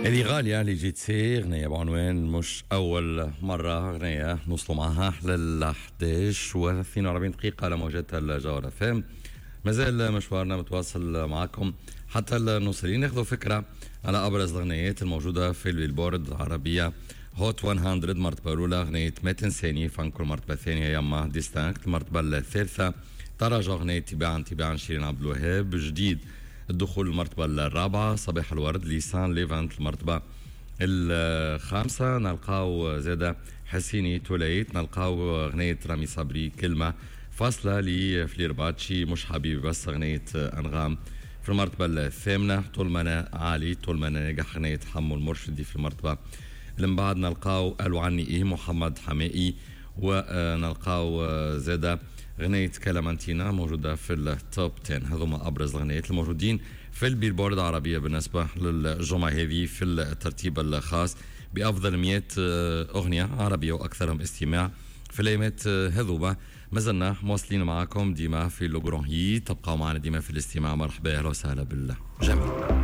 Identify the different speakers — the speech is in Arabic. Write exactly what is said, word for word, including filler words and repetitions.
Speaker 1: هذه غالية اللي جيت تصير أغنية بعنوان مش أول مرة أغنية نوصلوا معها لل أحد عشر و اثنين وأربعين دقيقة على موجات الجوهرة فهم. مازال مشوارنا متواصل معكم حتى الموصلين ناخذوا فكرة على أبرز الأغنيات الموجودة في البيلبورد العربية هوت مية مرتبة الأولى أغنية ما تنساني فانكو المرتبة الثانية يما ديستانكت المرتبة الثالثة تراجع أغنية تباعا تباعا شيرين عبد الوهاب جديد الدخول المرتبة الرابعة صباح الورد لسان ليفانت المرتبة الخامسة نلقاو زادة حسيني توليت نلقاو أغنية رامي صبري كلمة فاصلة لفليرباتشي مش حبيبي بس أغنية أنغام في المرتبة الثامنة طول ما أنا عالي طول ما أنا ناجح أغنية حمو المرشدي في المرتبة اللي من بعد نلقاو قالوا عني إيه محمد حمائي ونلقاو زادة غنية كلامانتينا موجودة في التوب عشرة. هذوما أبرز الغنيات الموجودين في البيلبورد العربية بالنسبة للجمعة هذه في الترتيب الخاص بأفضل مئة أغنية عربية وأكثرهم استماع في الأيامات هذوما. مازلنا مواصلين معكم ديما في لوغران هي تبقوا معنا ديما في الاستماع. مرحبا أهلا وسهلا بالجميع.